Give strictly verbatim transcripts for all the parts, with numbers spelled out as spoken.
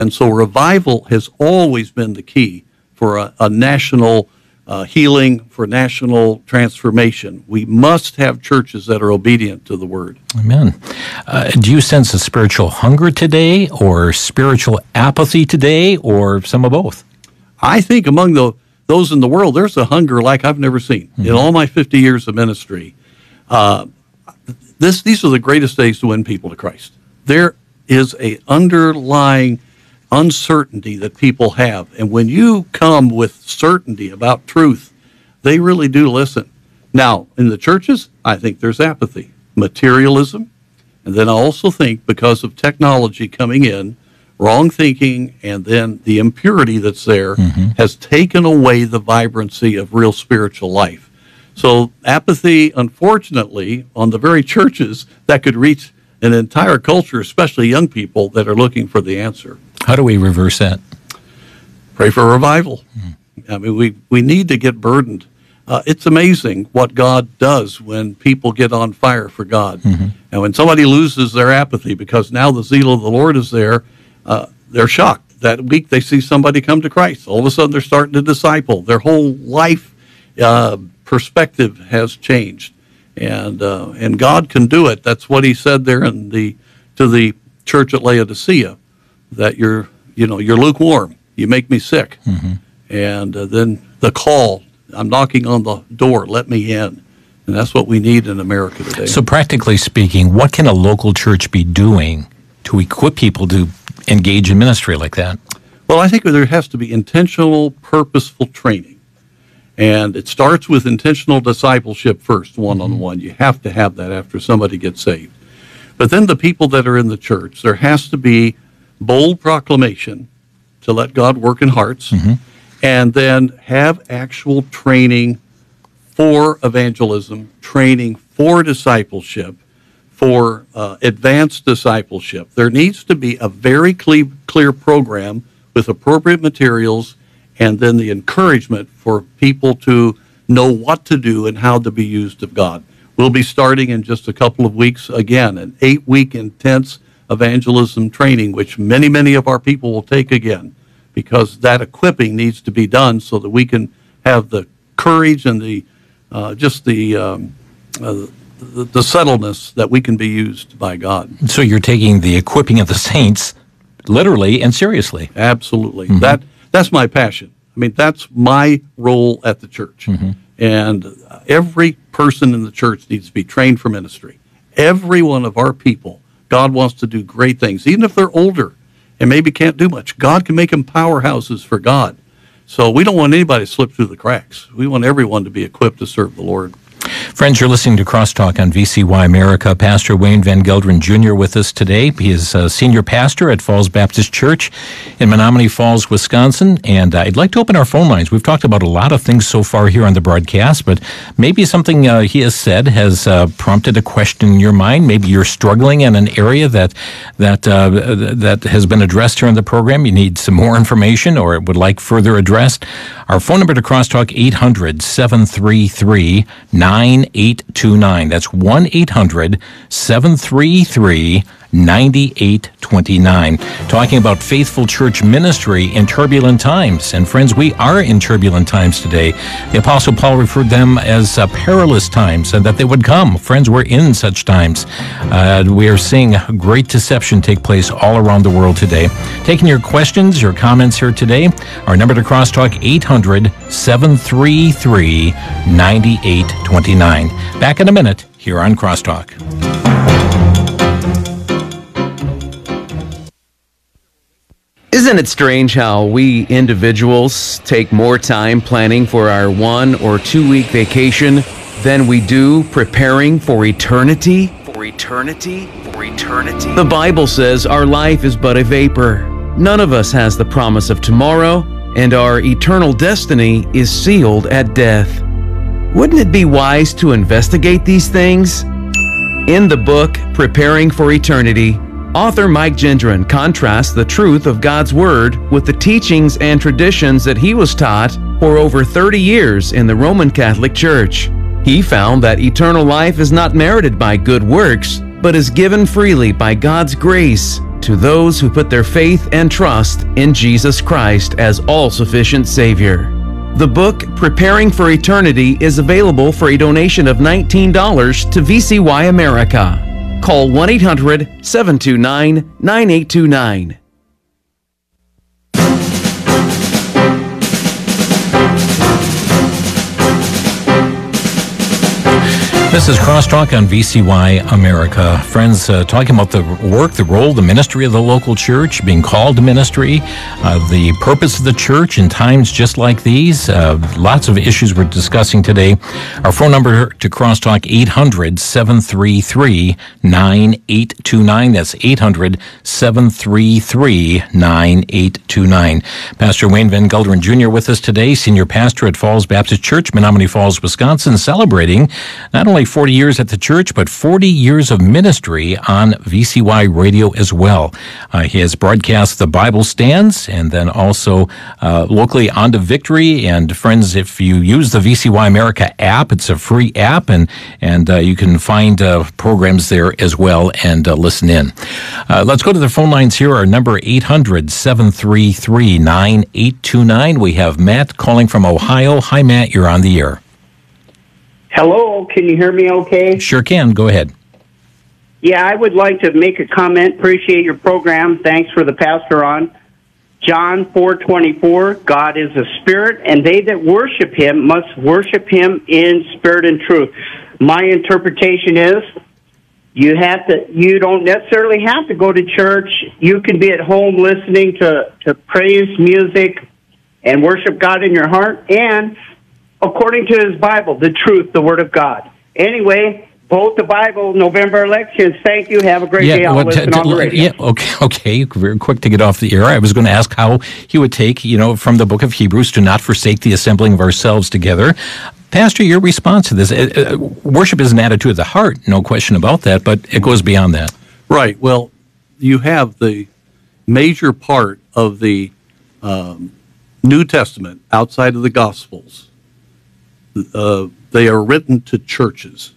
And so revival has always been the key for a, a national uh, healing, for national transformation. We must have churches that are obedient to the word. Amen. Uh, do you sense a spiritual hunger today, or spiritual apathy today, or some of both? I think among the those in the world, there's a hunger like I've never seen. Mm-hmm. In all my fifty years of ministry, uh, this these are the greatest days to win people to Christ. There is a underlying uncertainty that people have, and when you come with certainty about truth, they really do listen. Now, in the churches, I think there's apathy, materialism, and then I also think because of technology coming in, wrong thinking, and then the impurity that's there mm-hmm. has taken away the vibrancy of real spiritual life. So apathy, unfortunately, on the very churches that could reach an entire culture, especially young people that are looking for the answer. How do we reverse that? Pray for revival. Mm-hmm. I mean, we, we need to get burdened. Uh, it's amazing what God does when people get on fire for God. Mm-hmm. And when somebody loses their apathy because now the zeal of the Lord is there, uh, they're shocked. That week they see somebody come to Christ. All of a sudden they're starting to disciple. Their whole life uh, perspective has changed. And uh, and God can do it. That's what he said there in the to the church at Laodicea, that you're you know you're lukewarm. You make me sick. Mm-hmm. And uh, then the call, I'm knocking on the door, let me in. And that's what we need in America today. So practically speaking, what can a local church be doing to equip people to engage in ministry like that? Well, I think there has to be intentional, purposeful training. And it starts with intentional discipleship first, one-on-one. Mm-hmm. You have to have that after somebody gets saved. But then the people that are in the church, there has to be bold proclamation to let God work in hearts, mm-hmm. and then have actual training for evangelism, training for discipleship, for uh, advanced discipleship. There needs to be a very clear, clear program with appropriate materials, and then the encouragement for people to know what to do and how to be used of God. We'll be starting in just a couple of weeks, again, an eight-week intense evangelism training, which many, many of our people will take again, because that equipping needs to be done so that we can have the courage and the uh, just the, um, uh, the the subtleness that we can be used by God. So you're taking the equipping of the saints literally and seriously. Absolutely. Mm-hmm. That that's my passion. I mean, that's my role at the church. Mm-hmm. And every person in the church needs to be trained for ministry. Every one of our people, God wants to do great things, even if they're older and maybe can't do much. God can make them powerhouses for God. So we don't want anybody to slip through the cracks. We want everyone to be equipped to serve the Lord. Friends, you're listening to Crosstalk on V C Y America. Pastor Wayne Van Gelderen Junior with us today. He is a senior pastor at Falls Baptist Church in Menominee Falls, Wisconsin. And uh, I'd like to open our phone lines. We've talked about a lot of things so far here on the broadcast, but maybe something uh, he has said has uh, prompted a question in your mind. Maybe you're struggling in an area that that uh, that has been addressed here in the program. You need some more information or would like further addressed. Our phone number to Crosstalk, eight hundred, seven three three, nine eight two nine. That's one eight hundred, seven three three, nine eight two nine. Talking about faithful church ministry in turbulent times. And friends, we are in turbulent times today. The Apostle Paul referred them as uh, perilous times, and that they would come. Friends, we're in such times. Uh, we are seeing great deception take place all around the world today. Taking your questions, your comments here today. Our number to Crosstalk, eight hundred, seven three three, nine eight two nine. Back in a minute here on Crosstalk. Isn't it strange how we individuals take more time planning for our one or two week vacation than we do preparing for eternity? For eternity? For eternity? The Bible says our life is but a vapor. None of us has the promise of tomorrow, and our eternal destiny is sealed at death. Wouldn't it be wise to investigate these things? In the book, Preparing for Eternity, author Mike Gendron contrasts the truth of God's Word with the teachings and traditions that he was taught for over thirty years in the Roman Catholic Church. He found that eternal life is not merited by good works, but is given freely by God's grace. to those who put their faith and trust in Jesus Christ as all-sufficient Savior. The book, Preparing for Eternity, is available for a donation of nineteen dollars to V C Y America. Call one eight hundred, seven two nine, nine eight two nine. This is Crosstalk on V C Y America. Friends, uh, talking about the work, the role, the ministry of the local church, being called to ministry, uh, the purpose of the church in times just like these. Uh, lots of issues we're discussing today. Our phone number to Crosstalk, eight hundred, seven three three, nine eight two nine. That's eight hundred, seven three three, nine eight two nine. Pastor Wayne Van Gelderen Junior with us today, senior pastor at Falls Baptist Church, Menominee Falls, Wisconsin, celebrating not only forty years at the church, but forty years of ministry on V C Y radio as well. Uh, he has broadcast the Bible Stands and then also uh, locally on to Victory. And friends, if you use the V C Y America app, it's a free app, and, and uh, you can find uh, programs there as well and uh, listen in. Uh, let's go to the phone lines here. Our number eight hundred, seven three three, nine eight two nine. We have Matt calling from Ohio. Hi, Matt. You're on the air. Hello, can you hear me okay? Sure can. Go ahead. Yeah, I would like to make a comment. Appreciate your program. Thanks for the pastor on. John four twenty-four, God is a spirit, and they that worship him must worship him in spirit and truth. My interpretation is you have to you don't necessarily have to go to church. You can be at home listening to, to praise music and worship God in your heart, and according to his Bible, the truth, the Word of God. Anyway, vote the Bible, November elections. Thank you. Have a great yeah, day. I'll well, listen t- on the t- radio. Yeah, okay, okay. Very quick to get off the air. I was going to ask how he would take, you know, from the book of Hebrews, to not forsake the assembling of ourselves together. Pastor, your response to this, uh, uh, worship is an attitude of the heart, no question about that, but it goes beyond that. Right. Well, you have the major part of the um, New Testament outside of the Gospels. Uh, they are written to churches.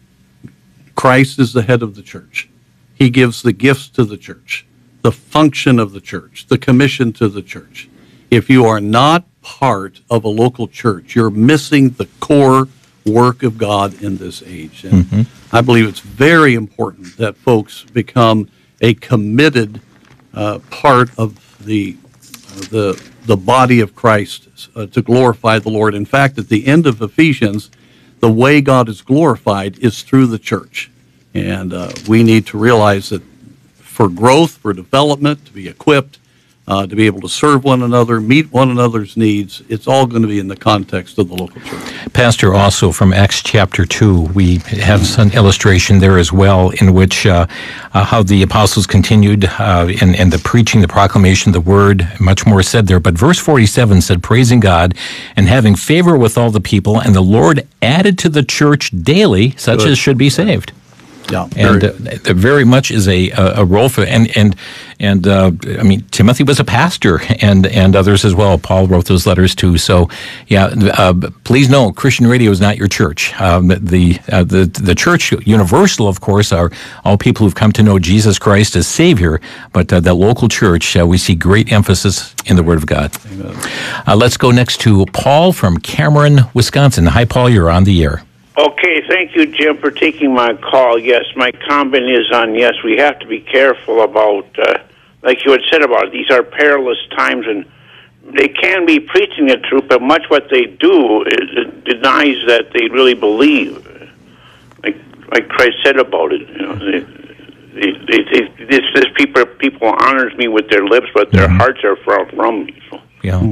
Christ is the head of the church. He gives the gifts to the church, the function of the church, the commission to the church. If you are not part of a local church, you're missing the core work of God in this age. And mm-hmm. I believe it's very important that folks become a committed uh, part of the uh, the the body of Christ uh, to glorify the Lord. In fact, at the end of Ephesians, the way God is glorified is through the church. And uh, we need to realize that for growth, for development, to be equipped, uh, to be able to serve one another, meet one another's needs, it's all going to be in the context of the local church. Pastor, also from Acts chapter two, we have some illustration there as well in which uh, uh, how the apostles continued uh, in, in the preaching, the proclamation, the word, much more said there. But verse forty-seven said, praising God and having favor with all the people, and the Lord added to the church daily such Good. as should be saved. Yeah, and uh, there very much is a a role for and and and uh, I mean Timothy was a pastor and and others as well. Paul wrote those letters too. So yeah, uh, please know Christian radio is not your church. Um, the uh, the the church universal, of course, are all people who've come to know Jesus Christ as Savior. But uh, the local church, uh, we see great emphasis in the Word of God. Amen. Uh, let's go next to Paul from Cameron, Wisconsin. Hi, Paul. You're on the air. Okay, thank you, Jim, for taking my call. Yes, my comment is on, yes, we have to be careful about, uh, like you had said about, these are perilous times, and they can be preaching the truth, but much what they do is, it denies that they really believe, like like Christ said about it. You know, they, they, they, they, this, this people, people honors me with their lips, but their mm-hmm. hearts are far from me. So, yeah.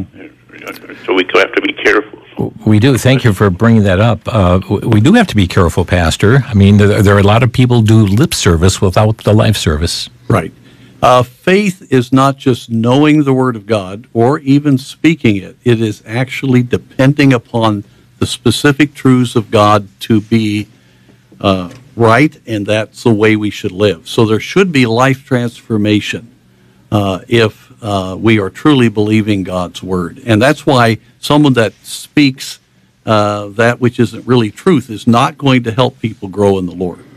So we have to be careful. We do. Thank you for bringing that up. Uh, we do have to be careful, Pastor. I mean, there, there are a lot of people who do lip service without the life service. Right. Uh, faith is not just knowing the Word of God or even speaking it. It is actually depending upon the specific truths of God to be uh, right, and that's the way we should live. So there should be life transformation uh, if uh, we are truly believing God's Word. And that's why someone that speaks uh, that which isn't really truth is not going to help people grow in the Lord.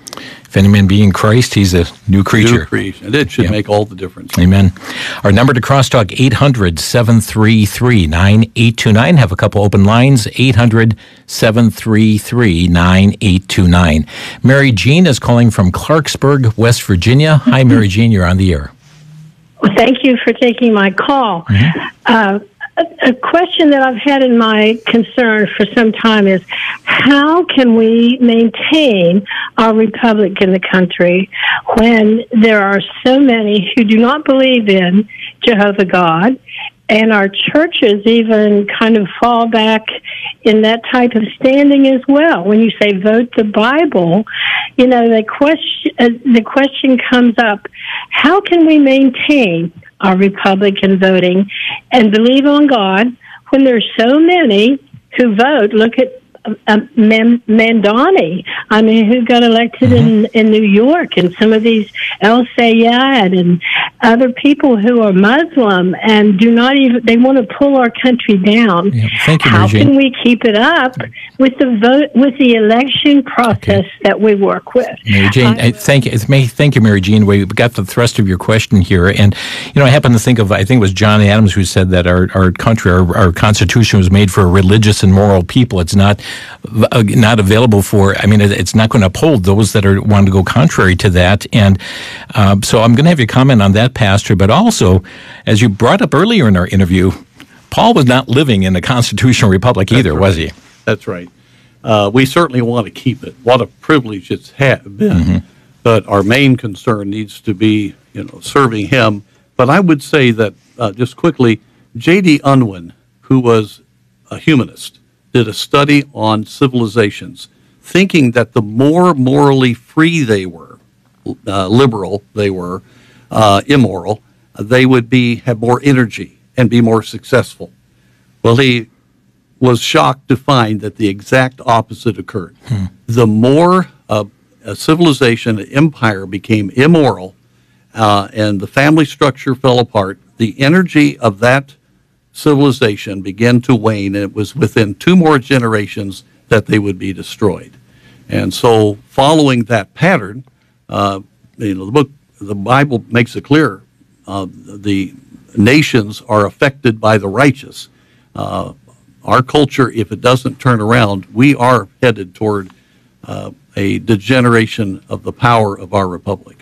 If any man be in Christ, he's a new creature. New creation. And it should Yeah. make all the difference. Amen. Our number to crosstalk, eight hundred, seven three three, nine eight two nine. Have a couple open lines, eight hundred, seven three three, nine eight two nine. Mary Jean is calling from Clarksburg, West Virginia. Hi, Mary Jean, you're on the air. Well, thank you for taking my call. Mm-hmm. Uh, a, a question that I've had in my concern for some time is how can we maintain our republic in the country when there are so many who do not believe in Jehovah God, and our churches even kind of fall back in that type of standing as well? When you say vote the Bible, you know, the question, uh, the question comes up, how can we maintain our Republican voting and believe on God when there's so many who vote? Look at uh, Mem- Mandani, I mean, who got elected mm-hmm. in, in New York, and some of these El Sayed and other people who are Muslim and do not even, they want to pull our country down. Yeah. Thank you, How Mary Jane. can we keep it up with the vote, with the election process Okay. that we work with? Mary Jane, I thank you. May, thank you, Mary Jane. We got the thrust of your question here, and you know, I happen to think of, I think it was John Adams who said that our our country, our, our Constitution was made for a religious and moral people. It's not uh, not available for. I mean, it, it's not going to uphold those that are want to go contrary to that. And uh, so, I'm going to have you comment on that, Pastor. But also, as you brought up earlier in our interview, Paul was not living in a constitutional republic either, That's was right. he? That's right. Uh, we certainly want to keep it. What a privilege it's ha- been. Mm-hmm. But our main concern needs to be, you know, serving him. But I would say that, uh, just quickly, J D. Unwin, who was a humanist, did a study on civilizations, thinking that the more morally free they were, uh, liberal they were, uh, immoral, they would be have more energy and be more successful. Well, he was shocked to find that the exact opposite occurred. Hmm. The more uh, a civilization, an empire became immoral, uh, and the family structure fell apart, the energy of that civilization began to wane, and it was within two more generations that they would be destroyed. And so, following that pattern, uh, you know, the book, the Bible makes it clear, uh, the nations are affected by the righteous. Uh, our culture, if it doesn't turn around, we are headed toward uh, a degeneration of the power of our republic.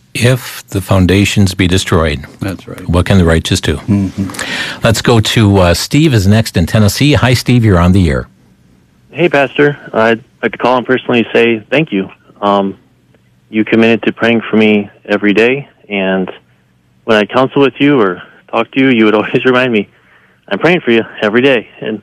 If the foundations be destroyed. That's right. What can the righteous do? Mm-hmm. Let's go to uh, Steve is next in Tennessee. Hi, Steve. You're on the air. Hey, Pastor. I'd like to call and personally say thank you. Um, you committed to praying for me every day, and when I counsel with you or talk to you, you would always remind me, I'm praying for you every day, and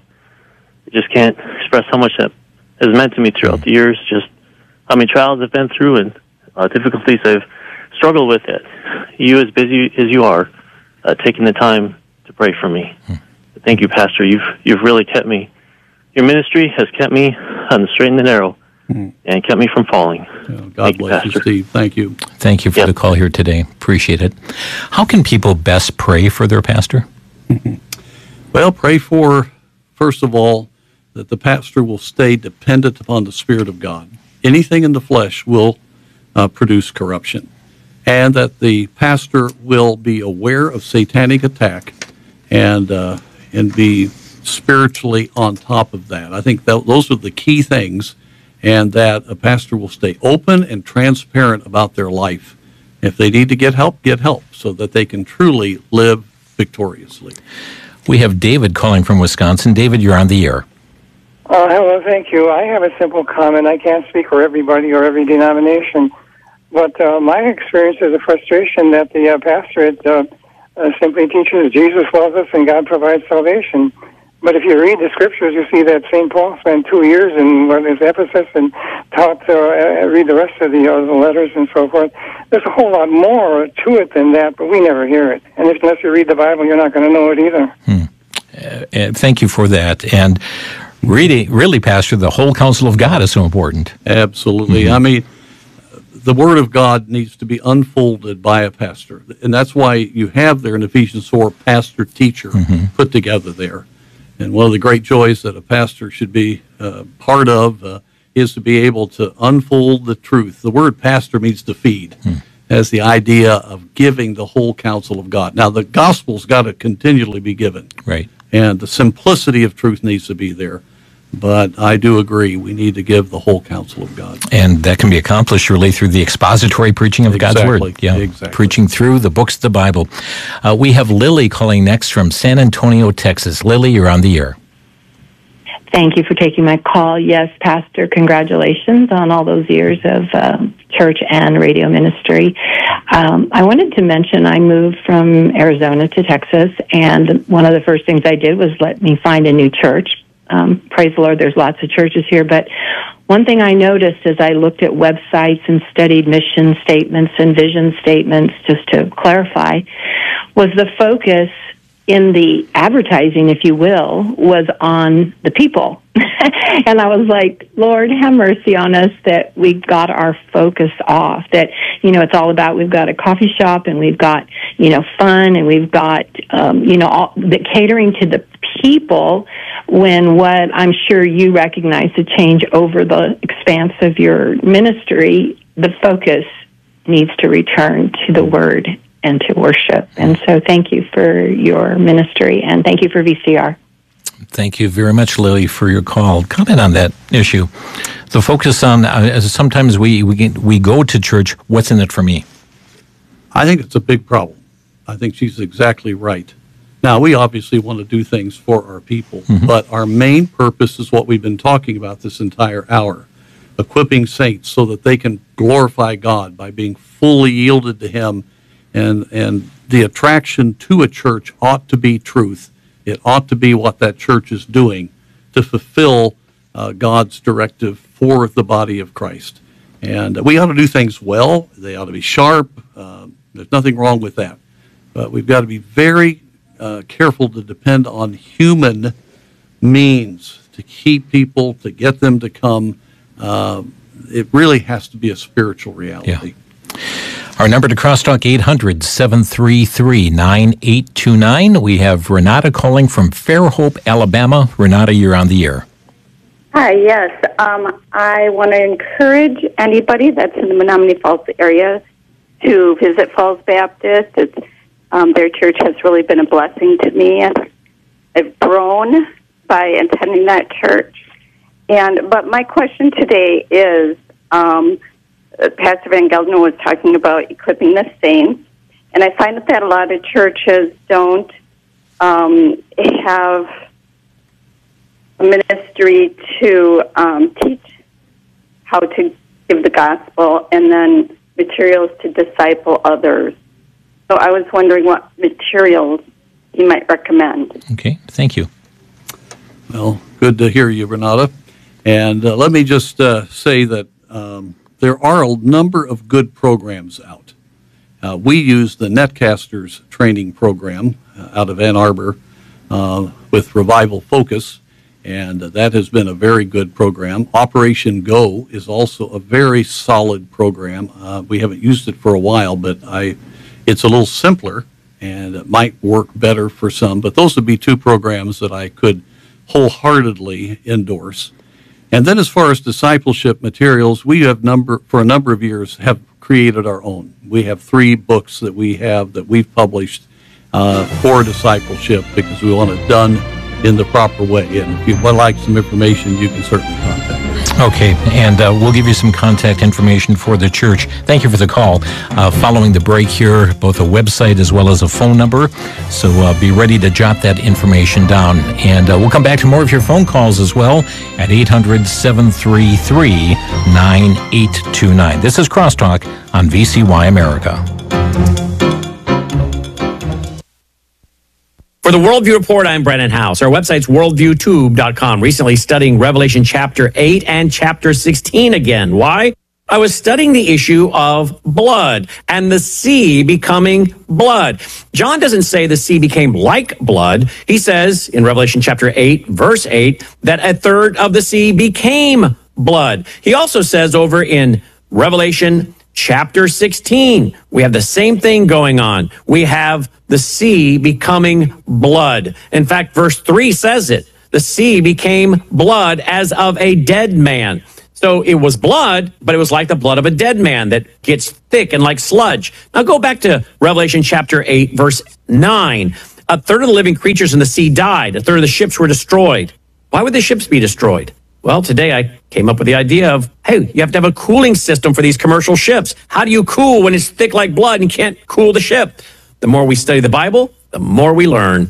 I just can't express how much that has meant to me throughout the years, just how many trials I've been through and uh, difficulties I've struggled with it. You, as busy as you are, uh, taking the time to pray for me. Hmm. Thank you, Pastor. You've you've really kept me. Your ministry has kept me on the straight and the narrow, hmm. and kept me from falling. Oh, God bless you, Pastor. Steve. Thank you. Thank you for Yep. the call here today. Appreciate it. How can people best pray for their pastor? Well, pray for, first of all, that the pastor will stay dependent upon the Spirit of God. Anything in the flesh will uh, produce corruption. And that the pastor will be aware of satanic attack and uh, and be spiritually on top of that. I think that those are the key things, and that a pastor will stay open and transparent about their life. If they need to get help, get help, so that they can truly live victoriously. We have David calling from Wisconsin. David, you're on the air. Uh, hello, thank you. I have a simple comment. I can't speak for everybody or every denomination, but uh, my experience is a frustration that the uh, pastorate uh, uh, simply teaches Jesus loves us and God provides salvation. But if you read the scriptures, you see that Saint Paul spent two years in what is Ephesus and taught, uh, read the rest of the, uh, the letters and so forth. There's a whole lot more to it than that, but we never hear it. And if, unless you read the Bible, you're not going to know it either. Hmm. Uh, thank you for that. And really, really, Pastor, the whole counsel of God is so important. Absolutely. Mm-hmm. I mean, the Word of God needs to be unfolded by a pastor. And that's why you have there in Ephesians four, pastor-teacher mm-hmm. put together there. And one of the great joys that a pastor should be uh, part of uh, is to be able to unfold the truth. The word pastor means to feed, hmm. as the idea of giving the whole counsel of God. Now, the gospel's got to continually be given. Right. And the simplicity of truth needs to be there. But I do agree, we need to give the whole counsel of God. And that can be accomplished really through the expository preaching of exactly. God's Word. Yeah, exactly. Preaching through the books of the Bible. Uh, we have Lily calling next from San Antonio, Texas. Lily, you're on the air. Thank you for taking my call. Yes, Pastor, congratulations on all those years of uh, church and radio ministry. Um, I wanted to mention I moved from Arizona to Texas, and one of the first things I did was let me find a new church. Um, praise the Lord, there's lots of churches here, but one thing I noticed as I looked at websites and studied mission statements and vision statements, just to clarify, was the focus in the advertising, if you will, was on the people. And I was like, Lord, have mercy on us that we got our focus off. That, you know, it's all about we've got a coffee shop and we've got, you know, fun and we've got, um, you know, all, the catering to the people, when what I'm sure you recognize the change over the expanse of your ministry, the focus needs to return to the Word and to worship. And so thank you for your ministry, and thank you for V C R. Thank you very much, Lily, for your call. Comment on that issue. The focus on, uh, sometimes we, we, get, we go to church, what's in it for me? I think it's a big problem. I think she's exactly right. Now, we obviously want to do things for our people, mm-hmm. but our main purpose is what we've been talking about this entire hour, equipping saints so that they can glorify God by being fully yielded to Him. And and the attraction to a church ought to be truth. It ought to be what that church is doing to fulfill uh, God's directive for the body of Christ. And we ought to do things well. They ought to be sharp. Uh, there's nothing wrong with that. But we've got to be very uh, careful to depend on human means to keep people, to get them to come. Uh, it really has to be a spiritual reality. Yeah. Our number to crosstalk, eight hundred, seven three three, nine eight two nine. We have Renata calling from Fairhope, Alabama. Renata, you're on the air. Hi, yes. Um, I want to encourage anybody that's in the Menominee Falls area to visit Falls Baptist. It's, um, their church has really been a blessing to me. I've grown by attending that church. And But my question today is... Um, Pastor Van Gelder was talking about equipping the saints, and I find that a lot of churches don't um, have a ministry to um, teach how to give the gospel and then materials to disciple others. So I was wondering what materials you might recommend. Okay, thank you. Well, good to hear you, Renata. And uh, let me just uh, say that um, there are a number of good programs out. Uh, we use the Netcasters training program uh, out of Ann Arbor uh, with Revival Focus, and uh, that has been a very good program. Operation Go is also a very solid program. Uh, we haven't used it for a while, but I, it's a little simpler, and it might work better for some. But those would be two programs that I could wholeheartedly endorse. And then as far as discipleship materials, we have number for a number of years have created our own. We have three books that we have that we've published uh, for discipleship because we want it done in the proper way. And if you'd like some information, you can certainly contact us. Okay, and uh, we'll give you some contact information for the church. Thank you for the call. Uh, following the break here, both a website as well as a phone number. So uh, be ready to jot that information down. And uh, we'll come back to more of your phone calls as well at eight hundred, seven three three, nine eight two nine. This is Crosstalk on V C Y America. For the Worldview Report, I'm Brennan House. Our website's worldview tube dot com. Recently studying Revelation chapter eight and chapter sixteen again. Why? I was studying the issue of blood and the sea becoming blood. John doesn't say the sea became like blood. He says in Revelation chapter eight, verse eight, that a third of the sea became blood. He also says over in Revelation chapter sixteen, we have the same thing going on. We have the sea becoming blood. In fact, verse three says it. The sea became blood as of a dead man. So it was blood, but it was like the blood of a dead man that gets thick and like sludge. Now go back to Revelation chapter eight, verse nine. A third of the living creatures in the sea died. A third of the ships were destroyed. Why would the ships be destroyed? Well, today I came up with the idea of, hey, you have to have a cooling system for these commercial ships. How do you cool when it's thick like blood and you can't cool the ship? The more we study the Bible, the more we learn.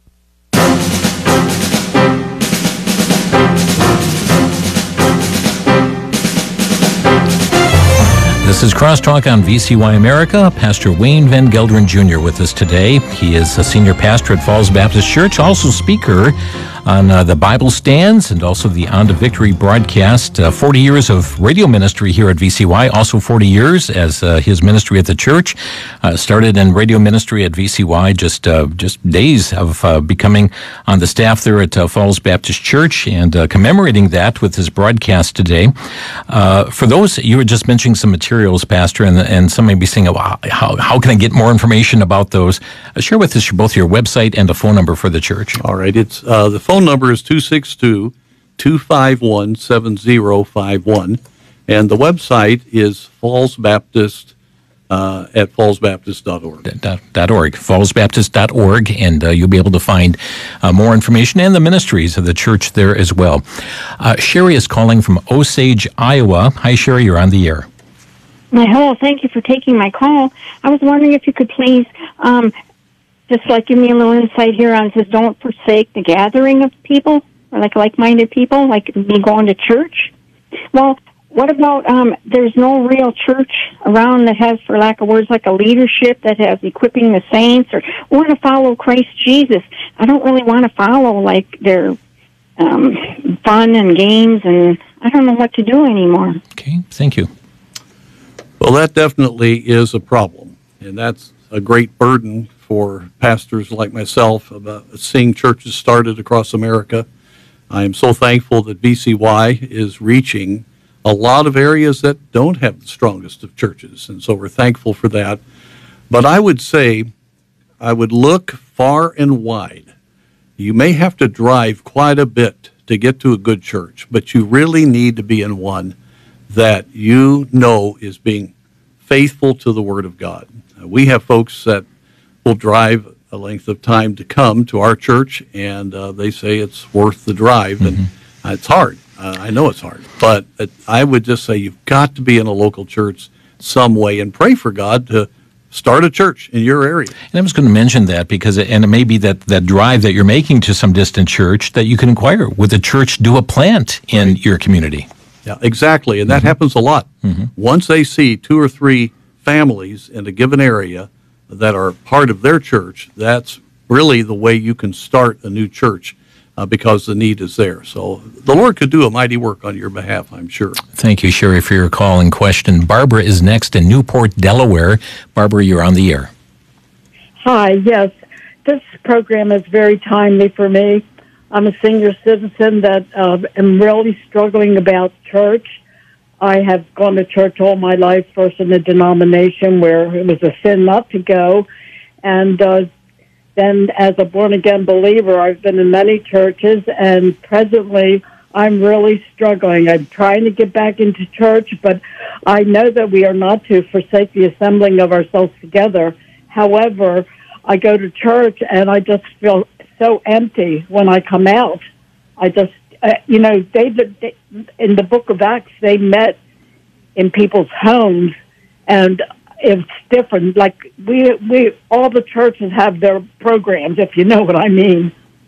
This is Crosstalk on V C Y America. Pastor Wayne Van Gelderen Junior with us today. He is a senior pastor at Falls Baptist Church, also speaker on uh, the Bible Stands and also the On to Victory broadcast. Uh, forty years of radio ministry here at V C Y, also forty years as uh, his ministry at the church. Uh, started in radio ministry at V C Y, just uh, just days of uh, becoming on the staff there at uh, Falls Baptist Church, and uh, commemorating that with his broadcast today. Uh, for those, you were just mentioning some materials, Pastor, and, and some may be saying, oh, how, how can I get more information about those? Uh, share with us both your website and a phone number for the church. All right. It's uh, the phone number is two six two, two five one, seven zero five one, and the website is Falls Baptist uh, at falls baptist dot org. Dot, dot org, falls baptist dot org, and uh, you'll be able to find uh, more information and the ministries of the church there as well. Uh, Sherry is calling from Osage, Iowa. Hi, Sherry, you're on the air. My hello, thank you for taking my call. I was wondering if you could please um, just like give me a little insight here on says don't forsake the gathering of people, or like like-minded people, like me going to church. Well, what about um, there's no real church around that has, for lack of words, like a leadership that has equipping the saints, or want to follow Christ Jesus. I don't really want to follow like their um, fun and games, and I don't know what to do anymore. Okay, thank you. Well, that definitely is a problem, and that's a great burden for pastors like myself about seeing churches started across America. I am so thankful that V C Y is reaching a lot of areas that don't have the strongest of churches, and so we're thankful for that. But I would say I would look far and wide. You may have to drive quite a bit to get to a good church, but you really need to be in one that you know is being faithful to the Word of God. Uh, we have folks that will drive a length of time to come to our church, and uh, they say it's worth the drive, mm-hmm. and uh, it's hard. Uh, I know it's hard, but uh, I would just say you've got to be in a local church some way and pray for God to start a church in your area. And I was going to mention that because, it, and it may be that, that drive that you're making to some distant church that you can inquire, would the church do a plant in right. your community? Yeah, exactly, and that mm-hmm. happens a lot. Mm-hmm. Once they see two or three families in a given area that are part of their church, that's really the way you can start a new church uh, because the need is there. So the Lord could do a mighty work on your behalf, I'm sure. Thank you, Sherry, for your call and question. Barbara is next in Newport, Delaware. Barbara, you're on the air. Hi, yes. This program is very timely for me. I'm a senior citizen that uh, am really struggling about church. I have gone to church all my life, first in a denomination where it was a sin not to go. And uh, then as a born-again believer, I've been in many churches, and presently I'm really struggling. I'm trying to get back into church, but I know that we are not to forsake the assembling of ourselves together. However, I go to church, and I just feel so empty when I come out. I just, uh, you know, they, they in the book of Acts, they met in people's homes, and it's different. Like we, we, all the churches have their programs, if you know what I mean.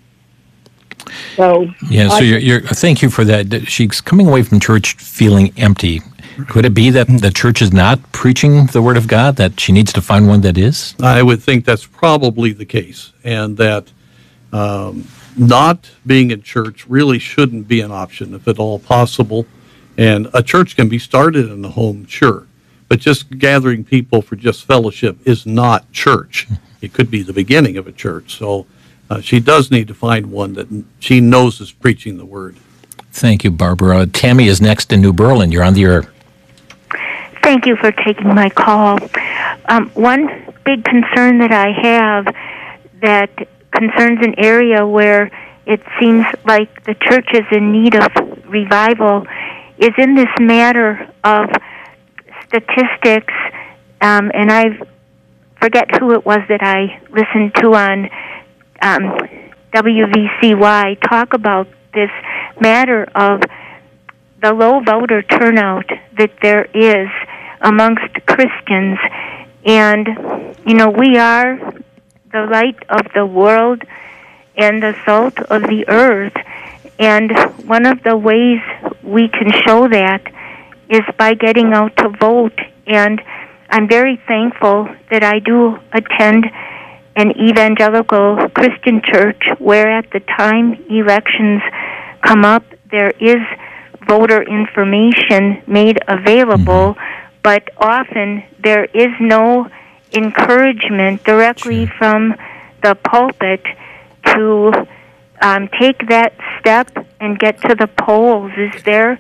So yeah, so I, you're, you're. Thank you for that. She's coming away from church feeling empty. Could it be that the church is not preaching the Word of God? That she needs to find one that is? I would think that's probably the case, and that. Um, not being in church really shouldn't be an option, if at all possible. And a church can be started in a home, sure, but just gathering people for just fellowship is not church. It could be the beginning of a church. So uh, she does need to find one that she knows is preaching the Word. Thank you, Barbara. Tammy is next in New Berlin. You're on the air. Thank you for taking my call. Um, one big concern that I have that concerns an area where it seems like the church is in need of revival is in this matter of statistics, um, and I forget who it was that I listened to on um, W V C Y talk about this matter of the low voter turnout that there is amongst Christians. And, you know, we are the light of the world and the salt of the earth. And one of the ways we can show that is by getting out to vote. And I'm very thankful that I do attend an evangelical Christian church where at the time elections come up, there is voter information made available, mm-hmm. but often there is no encouragement directly sure. from the pulpit to um, take that step and get to the polls. Is there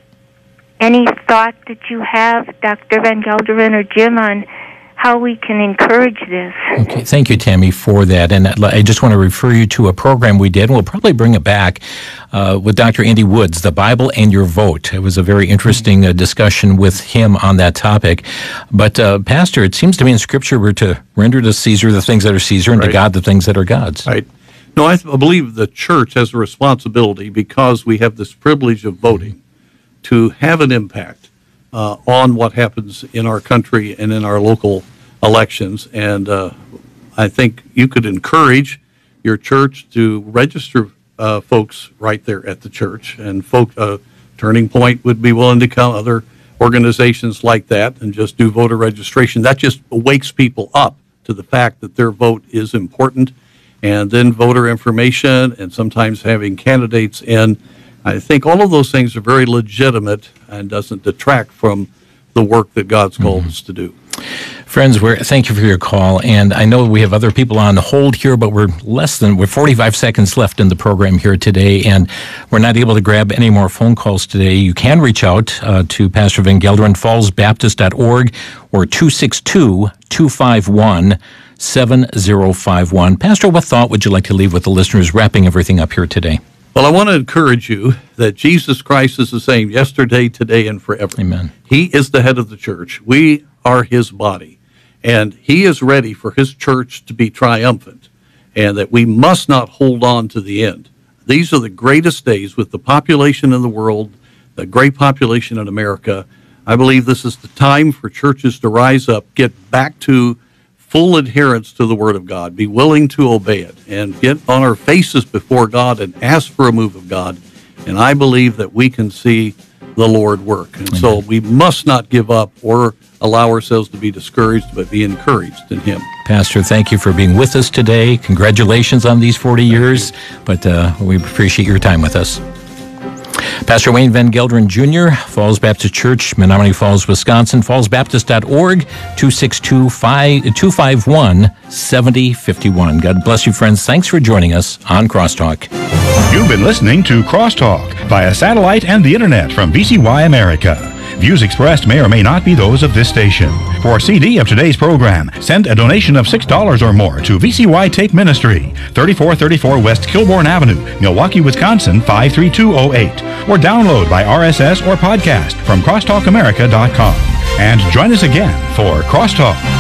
any thought that you have, Doctor Van Gelderen or Jim, on how we can encourage this? Okay, thank you, Tammy, for that. And I just want to refer you to a program we did, and we'll probably bring it back, uh, with Doctor Andy Woods, The Bible and Your Vote. It was a very interesting uh, discussion with him on that topic. But, uh, Pastor, it seems to me in Scripture we're to render to Caesar the things that are Caesar and right. to God the things that are God's. Right. No, I th- believe the church has a responsibility, because we have this privilege of voting, to have an impact uh, on what happens in our country and in our local elections. And uh, I think you could encourage your church to register uh, folks right there at the church. And folk, uh, Turning Point would be willing to come, other organizations like that, and just do voter registration. That just wakes people up to the fact that their vote is important. And then voter information, and sometimes having candidates in. I think all of those things are very legitimate and doesn't detract from the work that God's called mm-hmm. us to do. Friends, we're, thank you for your call, and I know we have other people on hold here, but we're less than, we're forty-five seconds left in the program here today, and we're not able to grab any more phone calls today. You can reach out uh, to Pastor Van Gelderen, falls baptist dot org, or two six two, two five one, seven zero five one. Pastor, what thought would you like to leave with the listeners, wrapping everything up here today? Well, I want to encourage you that Jesus Christ is the same yesterday, today, and forever. Amen. He is the head of the church. We are his body. And he is ready for his church to be triumphant, and that we must not hold on to the end. These are the greatest days with the population in the world, the great population in America. I believe this is the time for churches to rise up, get back to full adherence to the Word of God, be willing to obey it, and get on our faces before God and ask for a move of God. And I believe that we can see the Lord work. And Amen. So we must not give up or allow ourselves to be discouraged, but be encouraged in Him. Pastor, thank you for being with us today. Congratulations on these forty years, but uh, we appreciate your time with us. Pastor Wayne Van Gelderen Junior, Falls Baptist Church, Menominee Falls, Wisconsin, falls baptist dot org, two six two, two five one, seven zero five one. God bless you, friends. Thanks for joining us on Crosstalk. You've been listening to Crosstalk via satellite and the internet from V C Y America. Views expressed may or may not be those of this station. For a C D of today's program, send a donation of six dollars or more to V C Y Tape Ministry, thirty-four thirty-four West Kilbourne Avenue, Milwaukee, Wisconsin, five three two zero eight, or download by R S S or podcast from crosstalk america dot com. And join us again for Crosstalk.